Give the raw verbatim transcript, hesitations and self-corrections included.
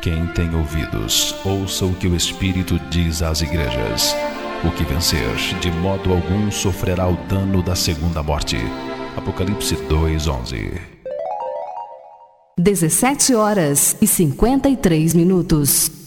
Quem tem ouvidos, ouça o que o Espírito diz às igrejas. O que vencer, de modo algum sofrerá o dano da segunda morte. Apocalipse dois, onze. dezessete horas e cinquenta e três minutos.